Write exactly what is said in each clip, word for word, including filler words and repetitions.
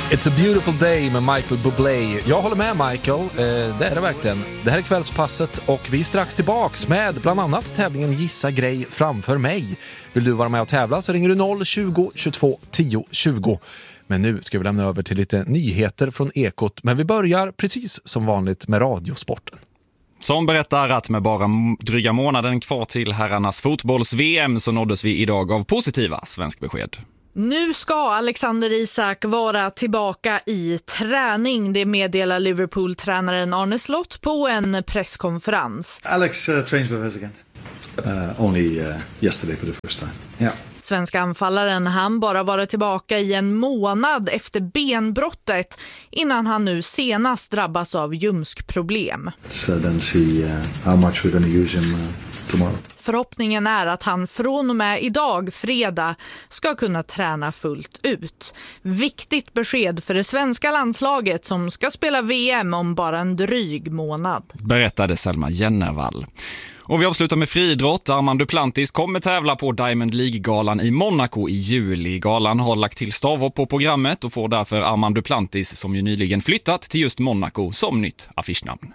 It's a beautiful day med Michael Bublé. Jag håller med Michael, eh, det är det verkligen. Det här är kvällspasset och vi är strax tillbaks med bland annat tävlingen Gissa grej framför mig. Vill du vara med och tävla så ringer du noll tjugo, tjugotvå, tio, tjugo. Men nu ska vi lämna över till lite nyheter från Ekot. Men vi börjar precis som vanligt med radiosporten. Som berättar att med bara dryga månaden kvar till herrarnas fotbolls-V M så nåddes vi idag av positiva svensk besked. Nu ska Alexander Isak vara tillbaka i träning. Det meddelar Liverpool-tränaren Arne Slott på en presskonferens. Alex uh, trains with us again. Uh, only uh, yesterday for the first time. Yeah. Svenska anfallaren han bara vara tillbaka i en månad efter benbrottet innan han nu senast drabbas av ljumskproblem. So then see uh, how much we're going to use him uh, tomorrow. Förhoppningen är att han från och med idag, fredag, ska kunna träna fullt ut. Viktigt besked för det svenska landslaget som ska spela V M om bara en dryg månad. Berättade Selma Jennervall. Och vi avslutar med friidrott. Armand Duplantis kommer tävla på Diamond League-galan i Monaco i juli. Galan har lagt till stavhopp på programmet och får därför Armand Duplantis, som ju nyligen flyttat till just Monaco, som nytt affischnamn.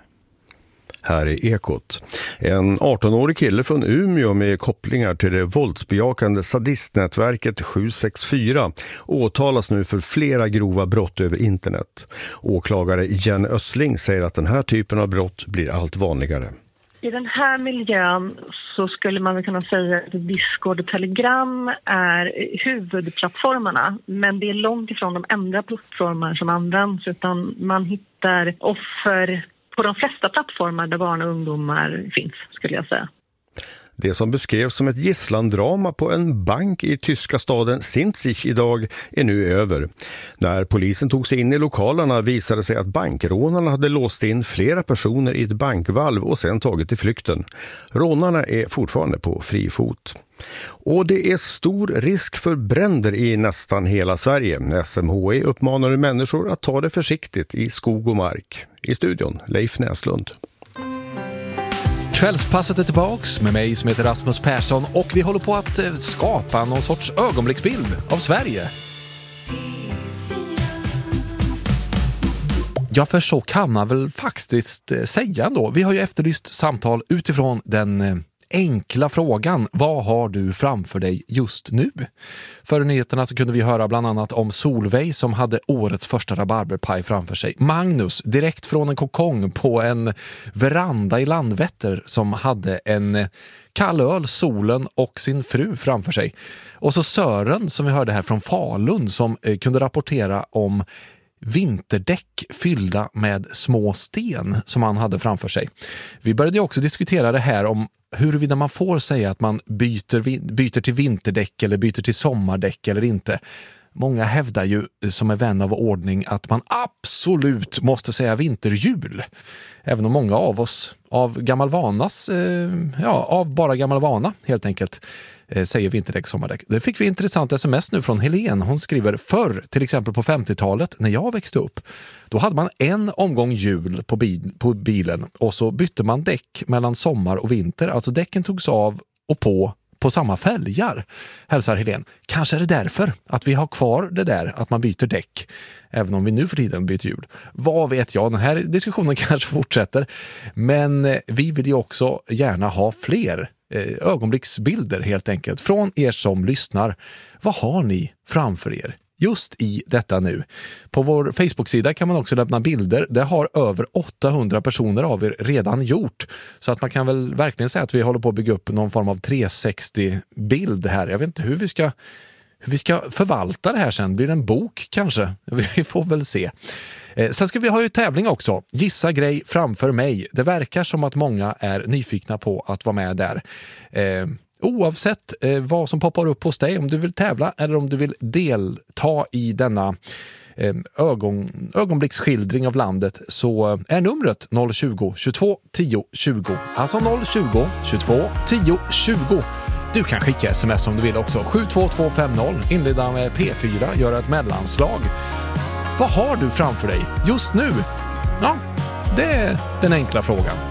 Här är Ekot. En arton-årig kille från Umeå med kopplingar till det våldsbejakande sadistnätverket sju sex fyra åtalas nu för flera grova brott över internet. Åklagare Jen Össling säger att den här typen av brott blir allt vanligare. I den här miljön så skulle man väl kunna säga att Discord och Telegram är huvudplattformarna. Men det är långt ifrån de enda plattformar som används, utan man hittar offer på de flesta plattformar där barn och ungdomar finns, skulle jag säga. Det som beskrevs som ett gisslandrama på en bank i tyska staden Sinzig idag är nu över. När polisen tog sig in i lokalerna visade sig att bankrånarna hade låst in flera personer i ett bankvalv och sen tagit till flykten. Rånarna är fortfarande på fri fot. Och det är stor risk för bränder i nästan hela Sverige. S M H I uppmanar människor att ta det försiktigt i skog och mark. I studion, Leif Näslund. Kvällspasset är tillbaks med mig som heter Rasmus Persson och vi håller på att skapa någon sorts ögonblicksbild av Sverige. Ja, för så kan man väl faktiskt säga ändå. Vi har ju efterlyst samtal utifrån den enkla frågan: vad har du framför dig just nu? Före nyheterna så kunde vi höra bland annat om Solveig som hade årets första rabarberpaj framför sig. Magnus direkt från en kokong på en veranda i Landvetter som hade en kall öl, solen och sin fru framför sig. Och så Sören som vi hörde här från Falun som eh, kunde rapportera om vinterdäck fyllda med små sten som han hade framför sig. Vi började också diskutera det här om huruvida man får säga att man byter, byter till vinterdäck eller byter till sommardäck eller inte. Många hävdar ju som är vän av ordning att man absolut måste säga vinterhjul. Även om många av oss av gammal vanas, eh, ja, av bara gammal vana helt enkelt, eh, säger vinterdäck, sommardäck. Det fick vi intressant sms nu från Helene. Hon skriver: förr, till exempel på femtiotalet när jag växte upp, då hade man en omgång hjul på, bil, på bilen och så bytte man däck mellan sommar och vinter. Alltså däcken togs av och på på samma fälgar, hälsar Helene. Kanske är det därför att vi har kvar det där att man byter däck, även om vi nu för tiden byter hjul. Vad vet jag, den här diskussionen kanske fortsätter. Men vi vill ju också gärna ha fler ögonblicksbilder helt enkelt från er som lyssnar. Vad har ni framför er just i detta nu? På vår Facebook-sida kan man också lämna bilder. Det har över åttahundra personer av er redan gjort. Så att man kan väl verkligen säga att vi håller på att bygga upp någon form av trehundrasextio-bild här. Jag vet inte hur vi ska, hur vi ska förvalta det här sen. Blir det en bok kanske? Vi får väl se. Eh, sen ska vi ha ju tävling också. Gissa grej framför mig. Det verkar som att många är nyfikna på att vara med där. Eh, Oavsett eh, vad som poppar upp hos dig, om du vill tävla eller om du vill delta i denna eh, ögon, ögonblicksskildring av landet, så är numret noll tjugo, tjugotvå, tio, tjugo. Alltså noll tjugo, tjugotvå, tio, tjugo. Du kan skicka sms om du vill också. sju två två fem noll, inleda med P fyra, göra ett mellanslag. Vad har du framför dig just nu? Ja, det är den enkla frågan.